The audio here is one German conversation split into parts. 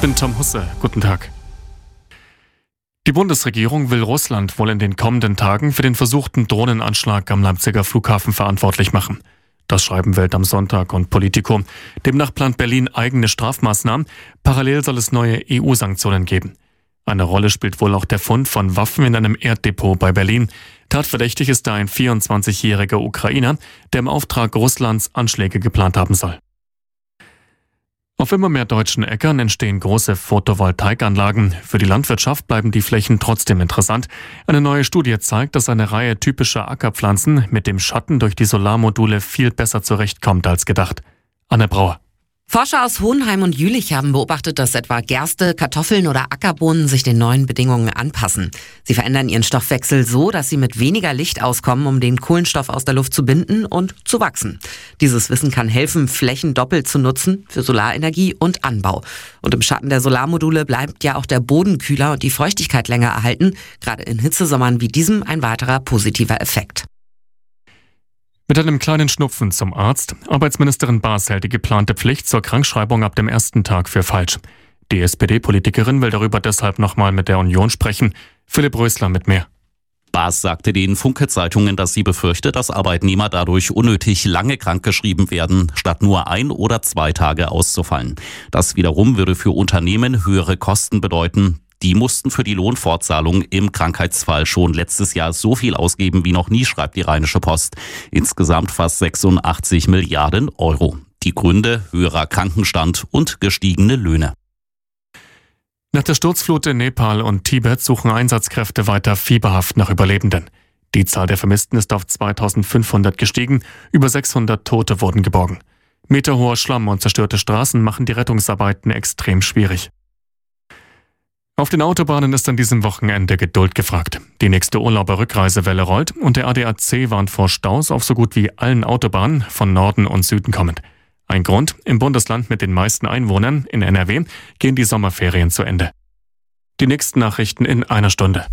bin Tom Husse. Guten Tag. Die Bundesregierung will Russland wohl in den kommenden Tagen für den versuchten Drohnenanschlag am Leipziger Flughafen verantwortlich machen. Das schreiben Welt am Sonntag und Politico. Demnach plant Berlin eigene Strafmaßnahmen. Parallel soll es neue EU-Sanktionen geben. Eine Rolle spielt wohl auch der Fund von Waffen in einem Erddepot bei Berlin. Tatverdächtig ist da ein 24-jähriger Ukrainer, der im Auftrag Russlands Anschläge geplant haben soll. Auf immer mehr deutschen Äckern entstehen große Photovoltaikanlagen. Für die Landwirtschaft bleiben die Flächen trotzdem interessant. Eine neue Studie zeigt, dass eine Reihe typischer Ackerpflanzen mit dem Schatten durch die Solarmodule viel besser zurechtkommt als gedacht. Anne Brauer. Forscher aus Hohenheim und Jülich haben beobachtet, dass etwa Gerste, Kartoffeln oder Ackerbohnen sich den neuen Bedingungen anpassen. Sie verändern ihren Stoffwechsel so, dass sie mit weniger Licht auskommen, um den Kohlenstoff aus der Luft zu binden und zu wachsen. Dieses Wissen kann helfen, Flächen doppelt zu nutzen für Solarenergie und Anbau. Und im Schatten der Solarmodule bleibt ja auch der Boden kühler und die Feuchtigkeit länger erhalten. Gerade in Hitzesommern wie diesem ein weiterer positiver Effekt. Mit einem kleinen Schnupfen zum Arzt. Arbeitsministerin Baas hält die geplante Pflicht zur Krankschreibung ab dem ersten Tag für falsch. Die SPD-Politikerin will darüber deshalb nochmal mit der Union sprechen. Philipp Rösler mit mehr. Baas sagte den Funke-Zeitungen, dass sie befürchtet, dass Arbeitnehmer dadurch unnötig lange krankgeschrieben werden, statt nur 1 oder 2 Tage auszufallen. Das wiederum würde für Unternehmen höhere Kosten bedeuten. Die mussten für die Lohnfortzahlung im Krankheitsfall schon letztes Jahr so viel ausgeben wie noch nie, schreibt die Rheinische Post. Insgesamt fast 86 Milliarden Euro. Die Gründe: höherer Krankenstand und gestiegene Löhne. Nach der Sturzflut in Nepal und Tibet suchen Einsatzkräfte weiter fieberhaft nach Überlebenden. Die Zahl der Vermissten ist auf 2500 gestiegen, über 600 Tote wurden geborgen. Meterhoher Schlamm und zerstörte Straßen machen die Rettungsarbeiten extrem schwierig. Auf den Autobahnen ist an diesem Wochenende Geduld gefragt. Die nächste Urlauber-Rückreisewelle rollt und der ADAC warnt vor Staus auf so gut wie allen Autobahnen von Norden und Süden kommend. Ein Grund: im Bundesland mit den meisten Einwohnern, in NRW, gehen die Sommerferien zu Ende. Die nächsten Nachrichten in einer Stunde.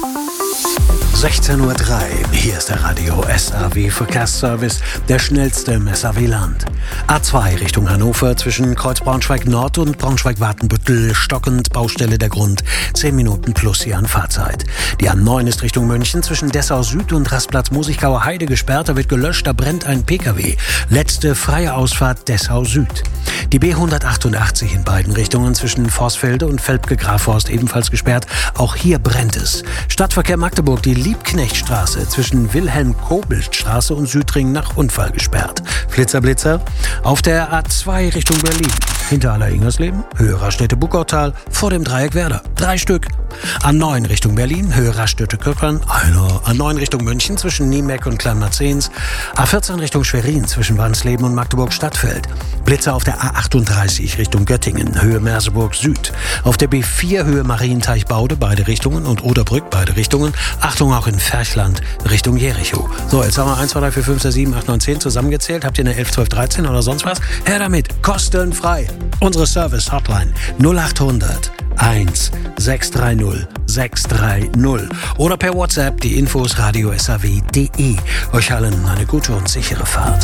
16:03 Uhr, hier ist der Radio SAW Verkehrsservice, der schnellste im SAW-Land. A2 Richtung Hannover zwischen Kreuz Braunschweig-Nord und Braunschweig-Watenbüttel stockend, Baustelle der Grund, 10 Minuten plus hier an Fahrzeit. Die A9 ist Richtung München zwischen Dessau Süd und Rastplatz Musigauer Heide gesperrt, da wird gelöscht, da brennt ein PKW. Letzte freie Ausfahrt Dessau Süd. Die B188 in beiden Richtungen zwischen Vorsfelde und Velpke-Grafhorst ebenfalls gesperrt, auch hier brennt es. Stadtverkehr Magdeburg, die Liebknechtstraße zwischen Wilhelm-Kobelt-Straße und Südring nach Unfall gesperrt. Flitzer auf der A2 Richtung Berlin. Hinter Aller-Ingersleben, Höhe Raststätte-Buckautal, vor dem Dreieck Werder. 3 Stück. A9 Richtung Berlin, Höhe Raststätte-Köckern, einer. A9 Richtung München zwischen Niemeck und Kleinmarzens. A14 Richtung Schwerin zwischen Wansleben und Magdeburg-Stadtfeld. Blitzer auf der A38 Richtung Göttingen, Höhe Merseburg Süd. Auf der B4 Höhe Marienteich-Baude, beide Richtungen, und Oderbrück, beide Richtungen. Achtung auch in Ferchland Richtung Jericho. So, jetzt haben wir 1, 2, 3, 4, 5, 6, 7, 8, 9, 10 zusammengezählt. Habt ihr eine 11, 12, 13 oder sonst was? Her damit, kostenfrei. Unsere Service-Hotline 0800 1 630 630 oder per WhatsApp die Infos radio.saw.de. Euch allen eine gute und sichere Fahrt.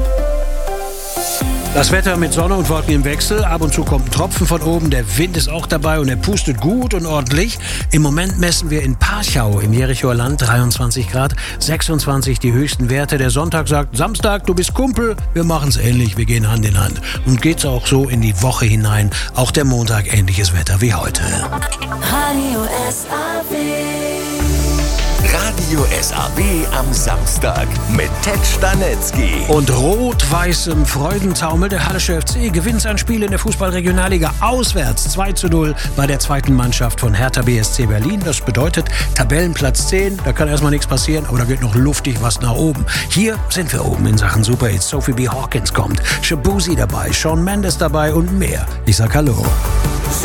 Das Wetter mit Sonne und Wolken im Wechsel. Ab und zu kommt ein Tropfen von oben. Der Wind ist auch dabei und er pustet gut und ordentlich. Im Moment messen wir in Parchau im Jerichoer Land 23 Grad, 26 die höchsten Werte. Der Sonntag sagt: Samstag, du bist Kumpel. Wir machen's ähnlich, wir gehen Hand in Hand. Und geht's auch so in die Woche hinein. Auch der Montag ähnliches Wetter wie heute. Radio SAW. Radio SAW am Samstag mit Ted Stanetzky. Und rot-weißem Freudentaumel. Der Hallische FC gewinnt sein Spiel in der Fußball-Regionalliga auswärts 2:0 bei der zweiten Mannschaft von Hertha BSC Berlin. Das bedeutet Tabellenplatz 10. Da kann erstmal nichts passieren, aber da geht noch luftig was nach oben. Hier sind wir oben in Sachen Super Hits. Sophie B. Hawkins kommt, Shabuzi dabei, Shawn Mendes dabei und mehr. Ich sag Hallo.